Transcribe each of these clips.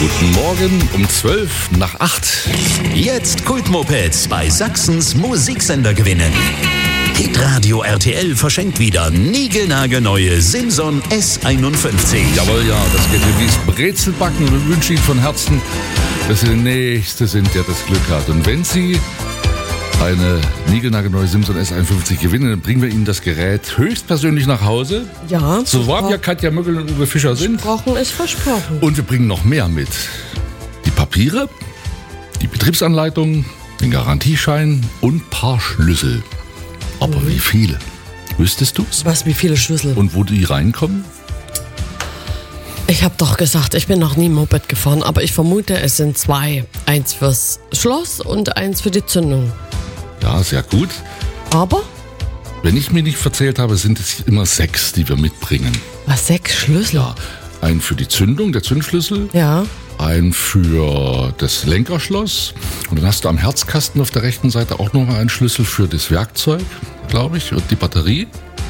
Guten Morgen um 7:55. Jetzt Kultmopeds bei Sachsens Musiksender gewinnen. Hitradio RTL verschenkt wieder niegelnagelneue Simson S51. Jawohl, ja, das geht hier wie's Brezelbacken und wir wünschen Ihnen von Herzen, dass Sie der Nächste sind, der das Glück hat. Und wenn Sie eine niegelnagelneue Simson S51 gewinnen, dann bringen wir Ihnen das Gerät höchstpersönlich nach Hause. Ja. So warm ja Katja Möckel und Uwe Fischer sind. Versprochen ist versprochen. Und wir bringen noch mehr mit. Die Papiere, die Betriebsanleitung, den Garantieschein und ein paar Schlüssel. Aber wie viele? Wüsstest du's? Was, wie viele Schlüssel? Und wo die reinkommen? Ich habe doch gesagt, ich bin noch nie Moped gefahren, aber ich vermute, es sind 2. Eins fürs Schloss und eins für die Zündung. Ja, sehr gut. Aber? Wenn ich mir nicht verzählt habe, sind es immer 6, die wir mitbringen. Was, 6 Schlüssel? Ja, einen für die Zündung, der Zündschlüssel. Ja. Ein für das Lenkerschloss. Und dann hast du am Herzkasten auf der rechten Seite auch nochmal einen Schlüssel für das Werkzeug, glaube ich, und die Batterie.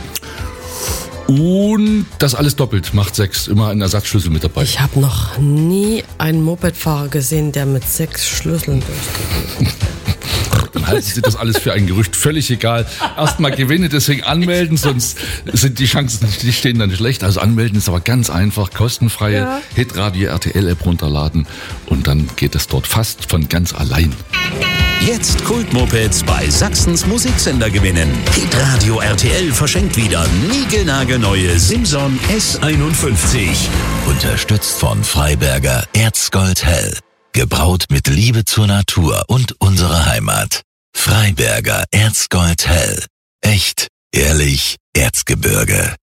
Und das alles doppelt, macht 6. Immer ein Ersatzschlüssel mit dabei. Ich habe noch nie einen Mopedfahrer gesehen, der mit 6 Schlüsseln durchgeht. Dann halten Sie das alles für ein Gerücht, völlig egal. Erstmal gewinnen, deswegen anmelden, sonst sind die Chancen, die stehen dann schlecht. Also anmelden ist aber ganz einfach, kostenfreie Hitradio RTL App runterladen und dann geht es dort fast von ganz allein. Jetzt Kultmopeds bei Sachsens Musiksender gewinnen. Hitradio RTL verschenkt wieder niegelnagelneue Simson S51. Unterstützt von Freiberger Erzgold Hell. Gebraut mit Liebe zur Natur und unserer Heimat. Freiberger Erzgold Hell. Echt, ehrlich, Erzgebirge.